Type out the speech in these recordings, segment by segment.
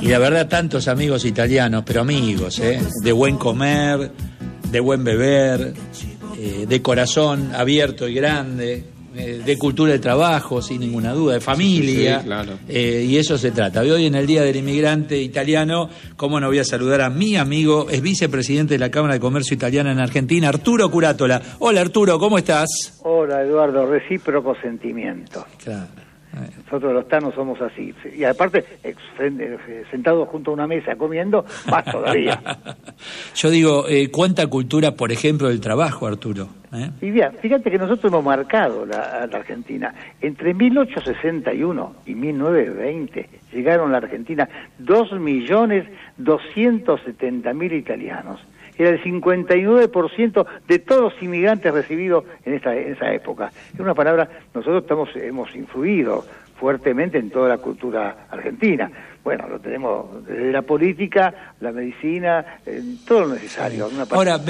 Y la verdad, tantos amigos italianos, pero amigos, de buen comer, de buen beber, de corazón abierto y grande, de cultura de trabajo, sin ninguna duda, de familia. Sí, claro. Y eso se trata. Hoy en el Día del Inmigrante Italiano, ¿cómo no voy a saludar a mi amigo, es vicepresidente de la Cámara de Comercio Italiana en Argentina, Arturo Curátola? Hola Arturo, ¿cómo estás? Hola Eduardo, recíproco sentimiento. Claro. Nosotros los tanos somos así. Y aparte, sentados junto a una mesa comiendo, más todavía. Yo digo, ¿cuánta cultura, por ejemplo, del trabajo, Arturo? Y bien, fíjate que nosotros hemos marcado la Argentina. Entre 1861 y 1920 llegaron a la Argentina 2.270.000 italianos. Era el 59% de todos los inmigrantes recibidos en esa época. Es una palabra, nosotros hemos influido fuertemente en toda la cultura argentina. Bueno, lo tenemos desde la política, la medicina, todo lo necesario. Ahora,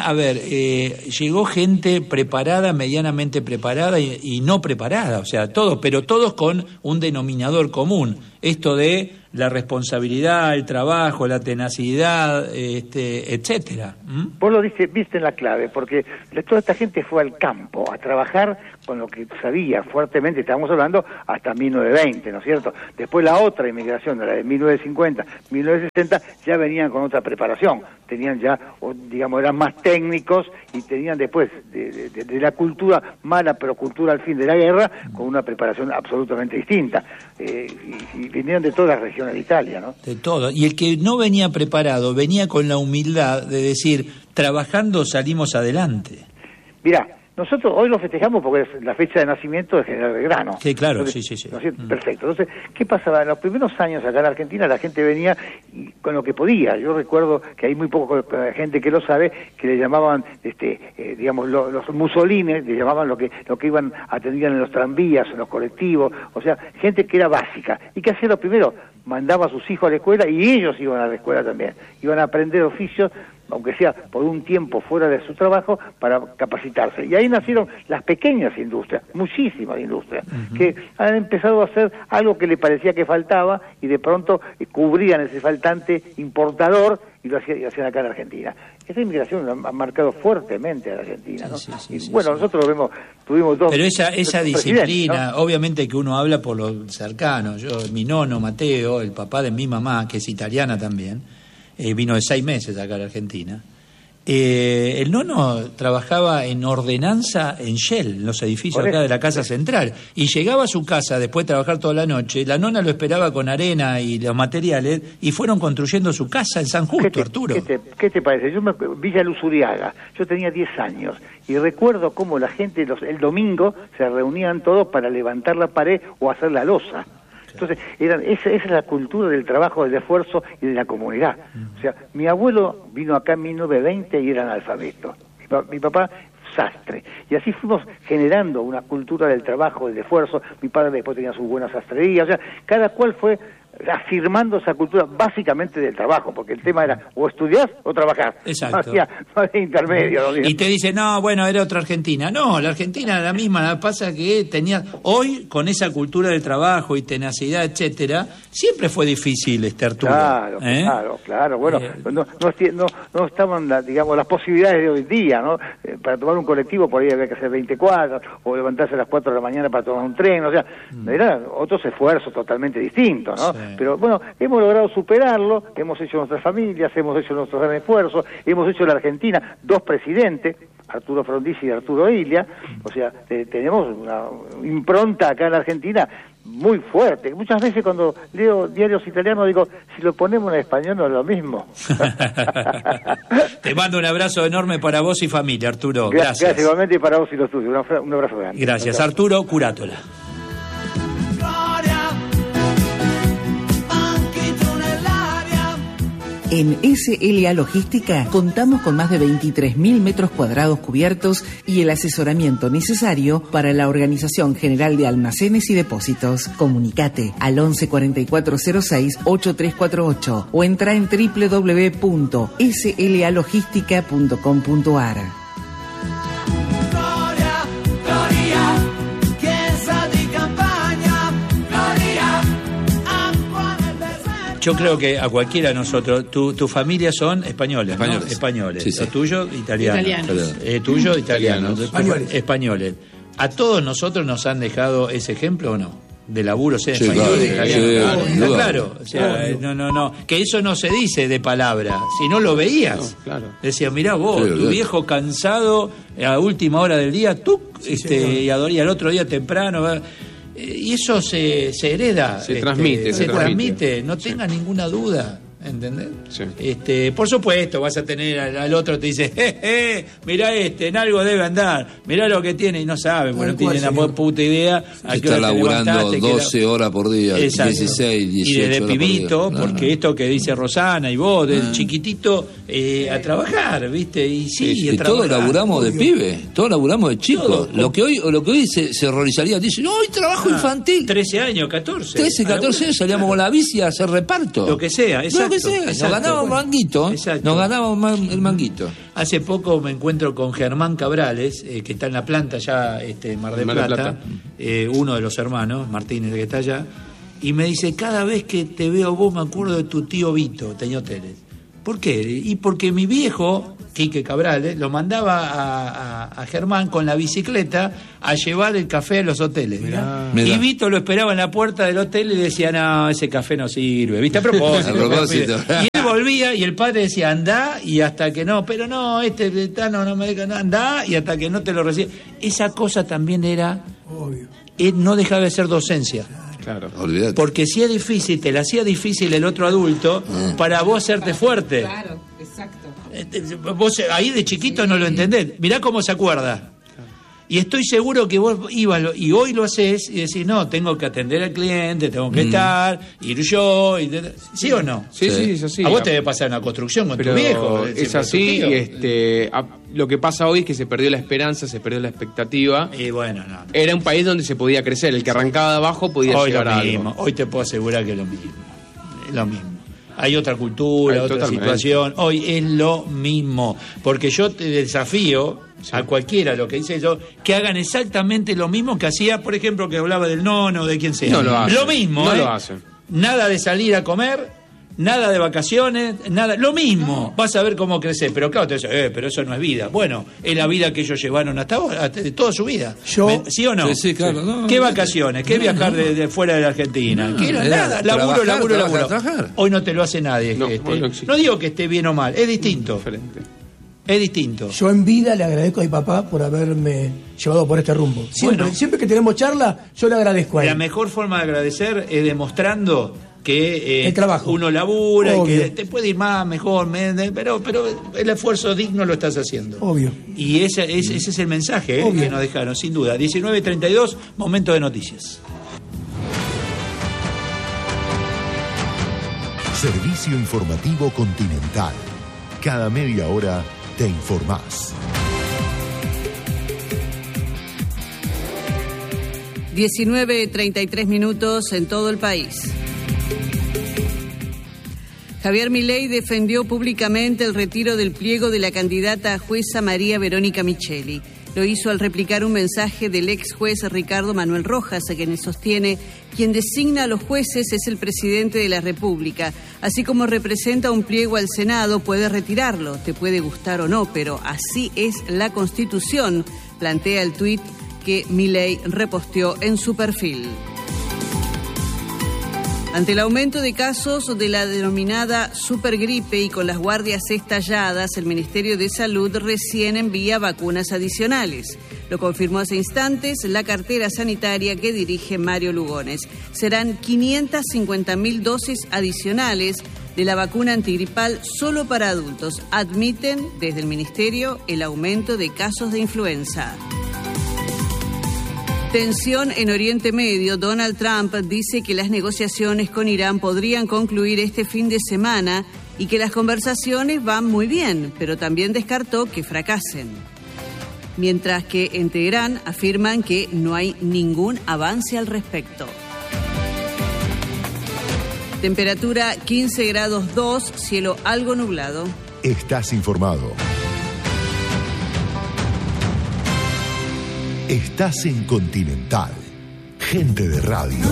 llegó gente preparada, medianamente preparada y no preparada, o sea, pero todos con un denominador común, esto de la responsabilidad, el trabajo, la tenacidad, etcétera. Vos lo viste en la clave, porque toda esta gente fue al campo a trabajar con lo que sabía fuertemente, estábamos hablando hasta 1920, ¿no es cierto? Después la otra inmigración, la de 1950, 1960, ya venían con otra preparación, tenían ya, digamos, eran más técnicos y tenían después de la cultura mala, pero cultura al fin de la guerra, con una preparación absolutamente distinta. Y vinieron de todas las regiones de Italia, ¿no? De todo. Y el que no venía preparado, venía con la humildad de decir, trabajando salimos adelante. Mirá, nosotros hoy lo festejamos porque es la fecha de nacimiento de General Belgrano. Sí, claro, entonces, sí. ¿no es cierto? Perfecto. Entonces, ¿qué pasaba? En los primeros años acá en Argentina la gente venía con lo que podía. Yo recuerdo que hay muy poca gente que lo sabe, que le llamaban, digamos, los musolines, le llamaban lo que iban, atendían en los tranvías, en los colectivos, o sea, gente que era básica. ¿Y qué hacía lo primero? Mandaba a sus hijos a la escuela y ellos iban a la escuela también. Iban a aprender oficios, aunque sea por un tiempo fuera de su trabajo, para capacitarse. Y ahí nacieron las pequeñas industrias, muchísimas industrias, que han empezado a hacer algo que le parecía que faltaba y de pronto cubrían ese faltante importador y lo hacían acá en Argentina. Esa inmigración ha marcado fuertemente a la Argentina, ¿no? Nosotros lo vemos, tuvimos dos... Pero esa disciplina, ¿no? Obviamente que uno habla por lo cercano. Mi nono, Mateo, el papá de mi mamá, que es italiana también, vino de 6 meses acá a la Argentina. El nono trabajaba en ordenanza en Shell, en los edificios acá de la Casa Central, y llegaba a su casa después de trabajar toda la noche, la nona lo esperaba con arena y los materiales, y fueron construyendo su casa en San Justo, Arturo. ¿Qué te parece? Villa Luzuriaga, yo tenía 10 años, y recuerdo cómo la gente el domingo se reunían todos para levantar la pared o hacer la losa. Entonces, esa es la cultura del trabajo, del esfuerzo y de la comunidad. O sea, mi abuelo vino acá en 1920 y era analfabeto. Mi papá, sastre. Y así fuimos generando una cultura del trabajo, del esfuerzo. Mi padre después tenía sus buenas sastrerías. O sea, cada cual fue afirmando esa cultura básicamente del trabajo, porque el tema era o estudiar o trabajar. Exacto. No había intermedio. Y te dice, no, bueno, era otra Argentina. No, la Argentina era la misma, pasa que tenía, hoy con esa cultura del trabajo y tenacidad, etcétera, siempre fue difícil, Arturo. Claro. Bueno, no estaban, digamos, las posibilidades de hoy día, ¿no? Para tomar un colectivo por ahí había que hacer 20 cuadras, o levantarse a las 4 de la mañana para tomar un tren, o sea, eran otros esfuerzos totalmente distintos, ¿no? Sí. Pero bueno, hemos logrado superarlo, hemos hecho nuestras familias, hemos hecho nuestros gran esfuerzos, hemos hecho en la Argentina 2 presidentes, Arturo Frondizi y Arturo Illia, o sea, tenemos una impronta acá en la Argentina muy fuerte. Muchas veces cuando leo diarios italianos digo, si lo ponemos en español no es lo mismo. Te mando un abrazo enorme para vos y familia, Arturo. Gracias. Gracias igualmente para vos y los tuyos. Un abrazo grande. Gracias, Arturo Curátola. En SLA Logística contamos con más de 23.000 metros cuadrados cubiertos y el asesoramiento necesario para la Organización General de Almacenes y Depósitos. Comunicate al 11 4406 8348 o entra en www.slalogistica.com.ar. Yo creo que a cualquiera de nosotros, tu familia son españoles, ¿no? Españoles. Sí, sí. Los tuyos, italianos. Tuyo, italianos. Españoles. ¿A todos nosotros nos han dejado ese ejemplo o no? De laburo, sea Sí, español, claro, italiano. sí, Está claro. claro. O sea, no. Que eso no se dice de palabra. Si no lo veías. No, claro. Decías, mirá vos, Sí, tu viejo cansado a última hora del día, y al otro día temprano. Y eso se hereda. Se transmite. No tengas ninguna duda. ¿Entendés? Sí. Por supuesto, vas a tener al otro te dice, mirá en algo debe andar, mirá lo que tiene, y no sabe, porque no tiene una puta idea. Está laburando 12 horas por día, exacto. 16, 18 y desde horas pibito, por día. porque esto que dice Rosana y vos, desde chiquitito, a trabajar, ¿viste? Y sí, a y trabajar. todos laburamos de pibe, todos laburamos de chicos. Todo. Lo que hoy se horrorizaría, dicen, hoy trabajo infantil. 13 años, 14. 13, 14 años salíamos con la bici a hacer reparto. Lo que sea, exacto. Lo que sea, nos ganábamos manguito. Exacto. Nos ganábamos el manguito. Hace poco me encuentro con Germán Cabrales, que está en la planta ya, Mar del Plata, uno de los hermanos, Martínez, que está allá, y me dice, cada vez que te veo vos me acuerdo de tu tío Vito, tenía hoteles. ¿Por qué? Y porque mi viejo, Quique Cabrales, lo mandaba a Germán con la bicicleta a llevar el café a los hoteles. Mirá. Y Vito lo esperaba en la puerta del hotel y decía, no, ese café no sirve, ¿viste? A propósito. A propósito. Y él volvía y el padre decía, andá, y hasta que no, pero no, no me deja, andá, y hasta que no te lo recibe. Esa cosa también era, no dejaba de ser docencia. Claro. Olvídate. Porque si es difícil, te la hacía difícil el otro adulto para vos hacerte fuerte. Claro, exacto. Vos ahí de chiquito no lo entendés. Mirá cómo se acuerda. Y estoy seguro que vos ibas y hoy lo haces y decís, no, tengo que atender al cliente, tengo que estar, ir yo. ¿Sí o no? Sí, es así. A vos te debe pasar una construcción con Pero tu viejo. es así, lo que pasa hoy es que se perdió la esperanza, se perdió la expectativa. Y bueno, no. Era un país donde se podía crecer, el que arrancaba de abajo podía Hoy llegar lo a mismo. algo. Hoy te puedo asegurar que es lo mismo. Es lo mismo. Hay otra cultura, otra totalmente. situación. Hoy es lo mismo. Porque yo te desafío a cualquiera, lo que dice yo, que hagan exactamente lo mismo que hacía, por ejemplo, que hablaba del nono o de quien sea. No lo hacen. Lo mismo, No lo hacen. Nada de salir a comer, nada de vacaciones, nada. Lo mismo. Vas a ver cómo crecer. Pero claro, te dice, pero eso no es vida. Bueno, es la vida que ellos llevaron hasta ahora, toda su vida. ¿Sí o no? Sí, claro. No, ¿Qué vacaciones? ¿Qué viajar de fuera de la Argentina? ¿Qué era? Nada. Laburo. Trabajar. Hoy no te lo hace nadie. No, hoy no existe. No digo que esté bien o mal, es distinto. Diferente. Es distinto. Yo en vida le agradezco a mi papá por haberme llevado por este rumbo. Siempre que tenemos charla, yo le agradezco a él. La mejor forma de agradecer es demostrando que el trabajo. Uno labura, y Obvio. que te puede ir más, mejor, pero el esfuerzo digno lo estás haciendo. Obvio. Y ese es el mensaje que nos dejaron, sin duda. 19:32, momento de noticias. Servicio informativo Continental. Cada media hora te informás. 19:33 en todo el país. Javier Milei defendió públicamente el retiro del pliego de la candidata a jueza María Verónica Micheli. Lo hizo al replicar un mensaje del ex juez Ricardo Manuel Rojas, a quien sostiene: quien designa a los jueces es el presidente de la República. Así como representa un pliego al Senado, puede retirarlo, te puede gustar o no, pero así es la Constitución, plantea el tuit que Milei reposteó en su perfil. Ante el aumento de casos de la denominada supergripe y con las guardias estalladas, el Ministerio de Salud recién envía vacunas adicionales. Lo confirmó hace instantes la cartera sanitaria que dirige Mario Lugones. Serán 550.000 dosis adicionales de la vacuna antigripal solo para adultos. Admiten desde el Ministerio el aumento de casos de influenza. Tensión en Oriente Medio. Donald Trump dice que las negociaciones con Irán podrían concluir este fin de semana y que las conversaciones van muy bien, pero también descartó que fracasen. Mientras que en Teherán afirman que no hay ningún avance al respecto. Temperatura 15 grados 2, cielo algo nublado. Estás informado. Estás en Continental. Gente de radio.